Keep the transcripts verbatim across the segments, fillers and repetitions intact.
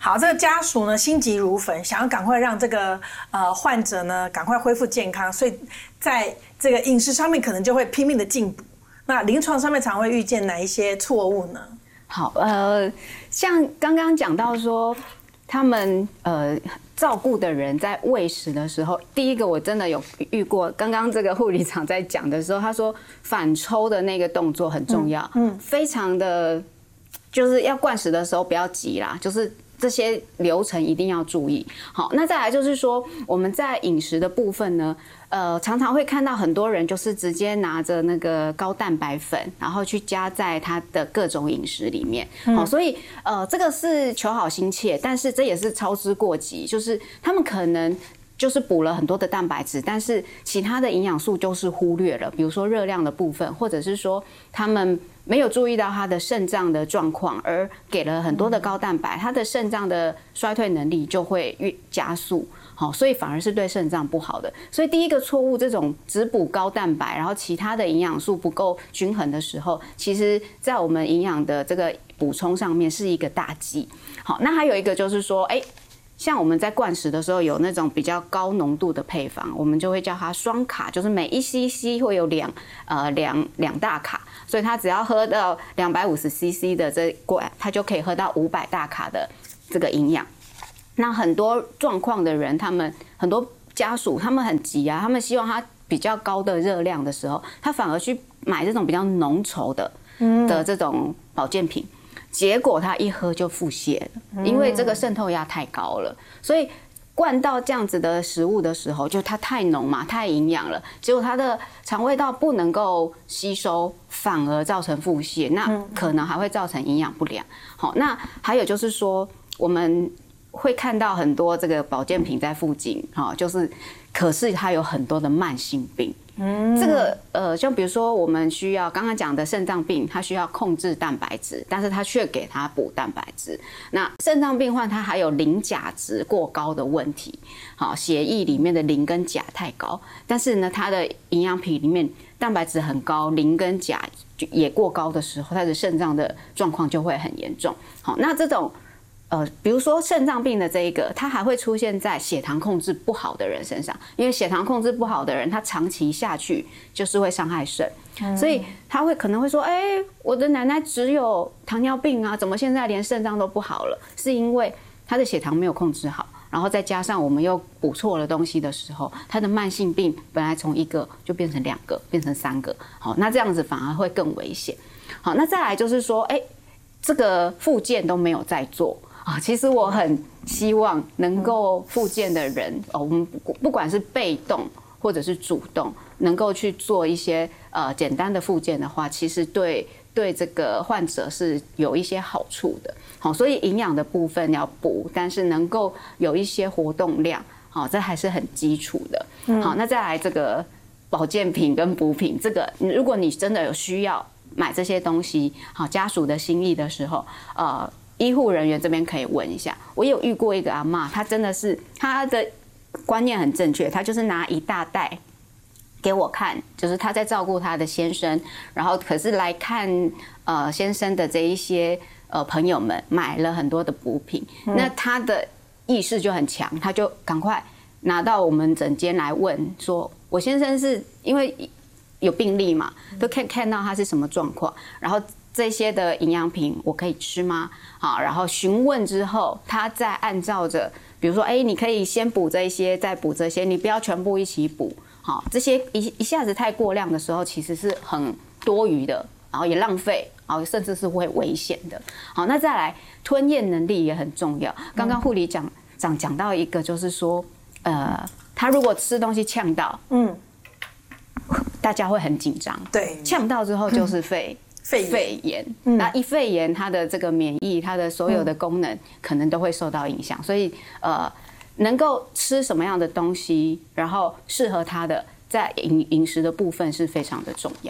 好，这个家属呢心急如焚，想要赶快让这个呃患者呢赶快恢复健康，所以在这个饮食上面可能就会拼命的进补。那临床上面常会遇见哪一些错误呢？ 好，呃，像刚刚讲到说，他们呃照顾的人在喂食的时候，第一个我真的有遇过，刚刚这个护理长在讲的时候，他说反抽的那个动作很重要，嗯，嗯非常的就是要灌食的时候不要急啦，就是这些流程一定要注意。好，那再来就是说，我们在饮食的部分呢，呃，常常会看到很多人就是直接拿着那个高蛋白粉，然后去加在他的各种饮食里面。好，所以呃，这个是求好心切，但是这也是操之过急，就是他们可能就是补了很多的蛋白质，但是其他的营养素就是忽略了，比如说热量的部分，或者是说他们没有注意到他的肾脏的状况，而给了很多的高蛋白，他的肾脏的衰退能力就会越加速，好，所以反而是对肾脏不好的。所以第一个错误，这种只补高蛋白，然后其他的营养素不够均衡的时候，其实在我们营养的这个补充上面是一个大忌。好，那还有一个就是说，哎。像我们在灌食的时候有那种比较高浓度的配方，我们就会叫它双卡，就是每一 C C 会有两呃两两大卡，所以他只要喝到两百五十 C C 的这罐，他就可以喝到五百大卡的这个营养。那很多状况的人，他们很多家属他们很急啊，他们希望他比较高的热量的时候，他反而去买这种比较浓稠的的这种保健品。结果他一喝就腹泻了，因为这个渗透压太高了，所以灌到这样子的食物的时候，就它太浓嘛，太营养了，结果它的肠胃道不能够吸收，反而造成腹泻，那可能还会造成营养不良。好，那还有就是说，我们会看到很多这个保健品在附近，哈，就是可是它有很多的慢性病。嗯，这个呃，像比如说我们需要刚刚讲的肾脏病，它需要控制蛋白质，但是它却给它补蛋白质。那肾脏病患它还有磷钾值过高的问题，好，血液里面的磷跟钾太高，但是呢，它的营养品里面蛋白质很高，磷跟钾也过高的时候，它的肾脏的状况就会很严重。好，那这种。呃，比如说肾脏病的这一个，它还会出现在血糖控制不好的人身上，因为血糖控制不好的人，他长期下去就是会伤害肾，嗯、所以他会可能会说，哎、欸，我的奶奶只有糖尿病啊，怎么现在连肾脏都不好了？是因为他的血糖没有控制好，然后再加上我们又补错了东西的时候，他的慢性病本来从一个就变成两个，变成三个，好，那这样子反而会更危险。好，那再来就是说，哎、欸，这个复健都没有在做。啊，其实我很希望能够复健的人，哦，我们不管是被动或者是主动，能够去做一些呃简单的复健的话，其实对对这个患者是有一些好处的。好，所以营养的部分要补，但是能够有一些活动量，好，这还是很基础的。好，那再来这个保健品跟补品，这个如果你真的有需要买这些东西，好，家属的心意的时候，呃。医护人员这边可以问一下，我有遇过一个阿嬷，她真的是她的观念很正确，她就是拿一大袋给我看，就是她在照顾她的先生，然后可是来看呃先生的这一些呃朋友们买了很多的补品，嗯、那她的意识就很强，她就赶快拿到我们诊间来问说，我先生是因为有病历嘛，都可以看到他是什么状况，然后。这些的营养品我可以吃吗？好，然后询问之后，他再按照着，比如说，哎，你可以先补这些，再补这些，你不要全部一起补。好，这些一一下子太过量的时候，其实是很多余的，然后也浪费，然后甚至是会危险的。好，那再来吞咽能力也很重要。刚刚护理长长讲到一个，就是说，呃，他如果吃东西呛到，嗯，大家会很紧张。 对， 呛到之后就是肺。肺肺炎，嗯、那一肺炎，它的这个免疫，它的所有的功能可能都会受到影响，所以呃，能够吃什么样的东西，然后适合它的，在饮饮食的部分是非常的重要。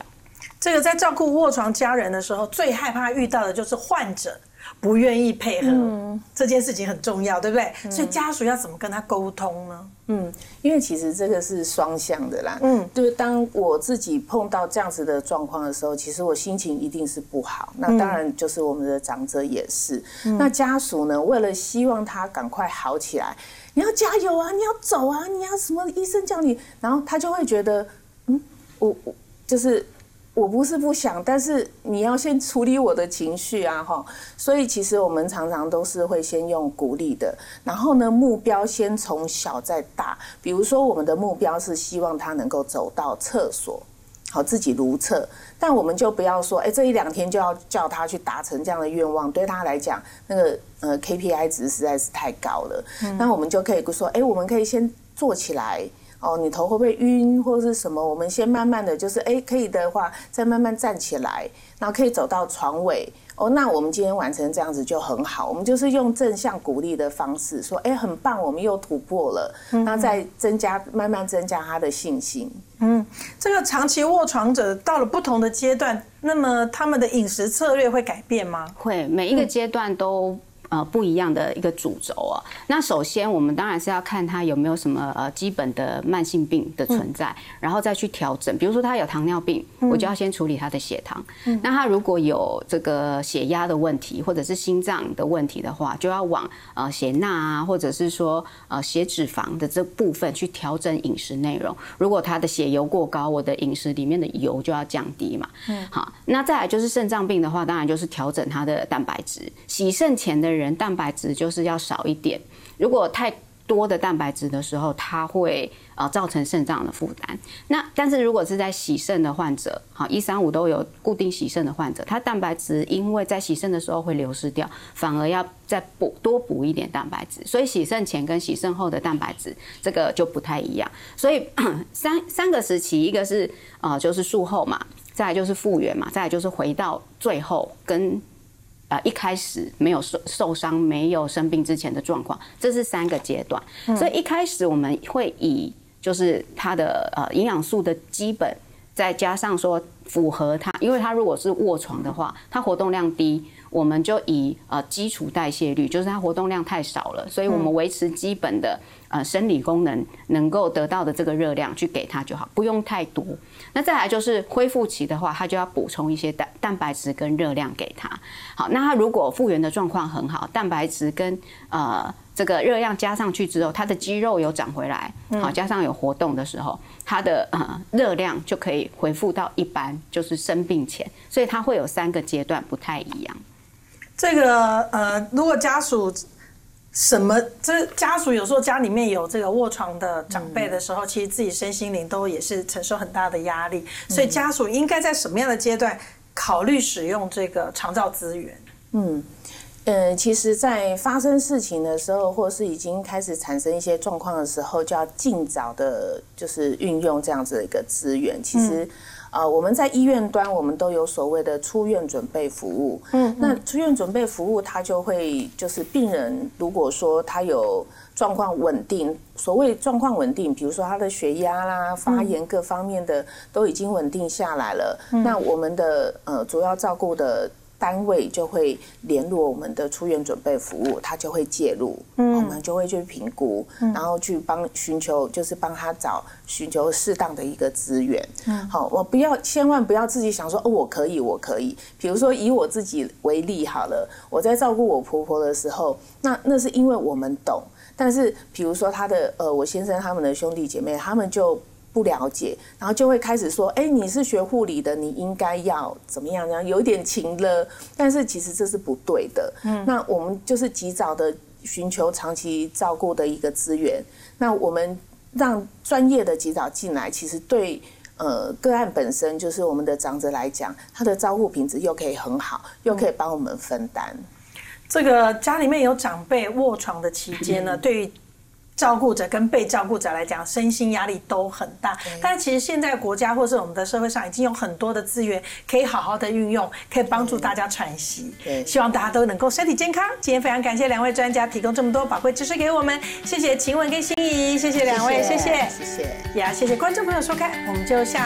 这个在照顾卧床家人的时候，最害怕遇到的就是患者不愿意配合，嗯、这件事情很重要，对不对？嗯、所以家属要怎么跟他沟通呢？ 嗯，因为其实这个是双向的啦。嗯，就是当我自己碰到这样子的状况的时候，其实我心情一定是不好。那当然就是我们的长者也是。嗯、那家属呢，为了希望他赶快好起来，你要加油啊，你要走啊，你要什么医生叫你，然后他就会觉得，嗯，我我就是。我不是不想，但是你要先处理我的情绪啊，哈。所以其实我们常常都是会先用鼓励的，然后呢，目标先从小再大。比如说，我们的目标是希望他能够走到厕所，好自己如厕，但我们就不要说，哎，这一两天就要叫他去达成这样的愿望，对他来讲，那个呃 K P I 值实在是太高了。嗯、那我们就可以说，哎，我们可以先做起来。哦，你头会不会晕或是什么？我们先慢慢的就是，哎，可以的话，再慢慢站起来，然后可以走到床尾。哦，那我们今天完成这样子就很好。我们就是用正向鼓励的方式说，哎，很棒，我们又突破了。嗯、那再增加，慢慢增加他的信心。 嗯，这个长期卧床者到了不同的阶段，那么他们的饮食策略会改变吗？ 会，每一个阶段都。呃，不一样的一个主轴啊。那首先，我们当然是要看他有没有什么呃基本的慢性病的存在，嗯、然后再去调整。比如说他有糖尿病，嗯、我就要先处理他的血糖。嗯、那他如果有这个血压的问题，或者是心脏的问题的话，就要往呃血钠啊，或者是说呃血脂肪的这部分去调整饮食内容。如果他的血油过高，我的饮食里面的油就要降低嘛。嗯，好，那再来就是肾脏病的话，当然就是调整他的蛋白质。洗肾前的人蛋白质就是要少一点，如果太多的蛋白质的时候，它会呃造成肾脏的负担。那但是如果是在洗肾的患者，好一三五都有固定洗肾的患者，他蛋白质因为在洗肾的时候会流失掉，反而要再补多补一点蛋白质。所以洗肾前跟洗肾后的蛋白质这个就不太一样。所以三三个时期，一个是呃就是术后嘛，再来就是复原嘛，再来就是回到最后跟。呃，一开始没有受受伤、没有生病之前的状况，这是三个阶段。嗯、所以一开始我们会以就是它的呃营养素的基本，再加上说符合它，因为它如果是卧床的话，它活动量低，我们就以呃基础代谢率，就是它活动量太少了，所以我们维持基本的呃生理功能能够得到的这个热量去给它就好，不用太多。那再来就是恢复期的话，它就要补充一些蛋蛋白质跟热量给它。好，那它如果复原的状况很好，蛋白质跟呃这个热量加上去之后，它的肌肉有长回来，好，加上有活动的时候，它的呃热量就可以恢复到一般，就是生病前，所以它会有三个阶段不太一样。 这个呃，如果家属什么，这家属有时候家里面有这个卧床的长辈的时候，嗯、其实自己身心灵都也是承受很大的压力，所以家属应该在什么样的阶段考虑使用这个长照资源？ 嗯。嗯，其实，在发生事情的时候，或是已经开始产生一些状况的时候，就要尽早的，就是运用这样子的一个资源。其实，嗯、呃，我们在医院端，我们都有所谓的出院准备服务。嗯，嗯那出院准备服务，它就会就是病人如果说他有状况稳定，所谓状况稳定，比如说他的血压啦、发炎各方面的都已经稳定下来了，嗯、那我们的呃主要照顾的单位就会联络我们的出院准备服务，他就会介入，嗯、我们就会去评估，嗯、然后去帮寻求，就是帮他找寻求适当的一个资源。嗯、好，我不要千万不要自己想说哦，我可以，我可以。比如说以我自己为例好了，我在照顾我婆婆的时候，那那是因为我们懂，但是比如说他的呃，我先生他们的兄弟姐妹，他们就不了解，然后就会开始说，哎，你是学护理的，你应该要怎么样，这样有一点情了，但是其实这是不对的。嗯，那我们就是及早的寻求长期照顾的一个资源，那我们让专业的及早进来，其实对呃个案本身，就是我们的长者来讲，他的照顾品质又可以很好，又可以帮我们分担。 这个家里面有长辈卧床的期间呢，对于照顾者跟被照顾者来讲，身心压力都很大。但其实现在国家或是我们的社会上已经有很多的资源可以好好的运用，可以帮助大家喘息。希望大家都能够身体健康。今天非常感谢两位专家提供这么多宝贵知识给我们，谢谢晴雯跟心怡，谢谢两位，谢谢， 谢谢， 也谢谢观众朋友收看，我们就下。